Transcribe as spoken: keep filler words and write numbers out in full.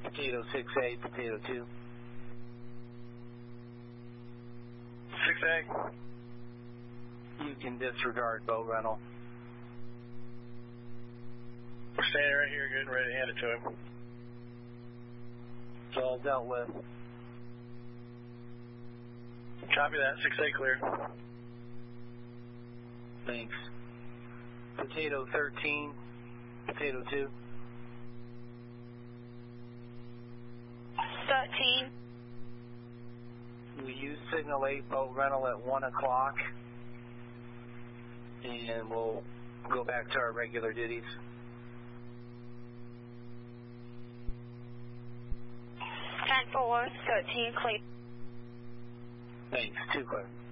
Potato six A, Potato two. six A. You can disregard boat rental. We're standing right here, getting ready to hand it to him. It's all dealt with. Copy that. six A clear. Thanks. Potato thirteen, Potato two. thirteen. We use Signal eight boat rental at one o'clock. And we'll go back to our regular duties. ten four, thirteen clear. Thanks. Two clear.